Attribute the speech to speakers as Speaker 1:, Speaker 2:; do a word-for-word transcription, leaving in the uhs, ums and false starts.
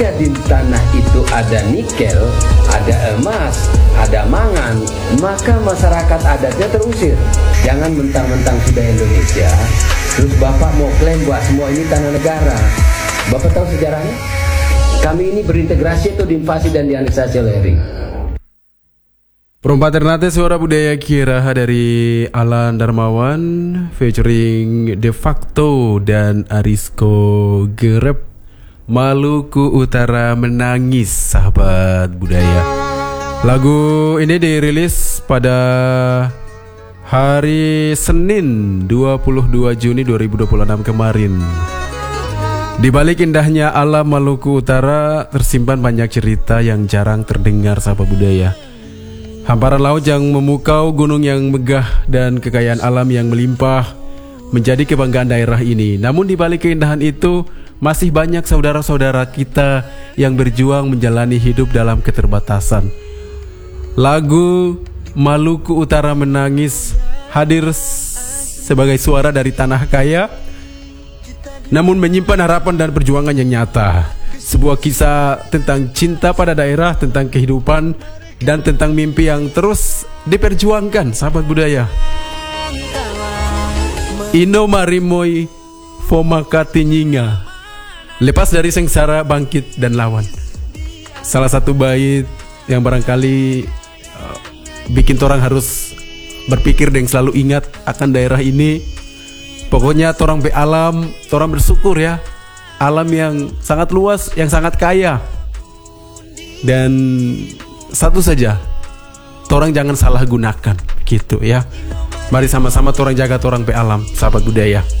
Speaker 1: Di tanah itu ada nikel, ada emas, ada mangan, maka masyarakat adatnya terusir. Jangan mentang-mentang sudah Indonesia, terus Bapak mau klaim bahwa semua ini tanah negara. Bapak tahu sejarahnya? Kami ini berintegrasi atau diinvasi dan dianeksasi oleh Ring.
Speaker 2: Perompak Ternate suara budaya Kiraha dari Alan Darmawan featuring De Facto dan Arisco Gerep. Maluku Utara Menangis, sahabat budaya. Lagu ini dirilis pada hari Senin dua puluh dua Juni dua ribu dua puluh enam kemarin. Di balik indahnya alam Maluku Utara tersimpan banyak cerita yang jarang terdengar, sahabat budaya. Hamparan laut yang memukau, gunung yang megah, dan kekayaan alam yang melimpah menjadi kebanggaan daerah ini. Namun di balik keindahan itu masih banyak saudara-saudara kita yang berjuang menjalani hidup dalam keterbatasan. Lagu Maluku Utara Menangis hadir sebagai suara dari tanah kaya, namun menyimpan harapan dan perjuangan yang nyata. Sebuah kisah tentang cinta pada daerah, tentang kehidupan, dan tentang mimpi yang terus diperjuangkan, sahabat budaya. Ino Marimoi Fomakati Nyinga, lepas dari sengsara bangkit dan lawan. Salah satu bait yang barangkali uh, bikin orang harus berpikir dan selalu ingat akan daerah ini. Pokoknya torang be alam, torang bersyukur ya. Alam yang sangat luas, yang sangat kaya. Dan satu saja, torang jangan salah gunakan gitu ya. Mari sama-sama torang jaga torang be alam, sahabat budaya.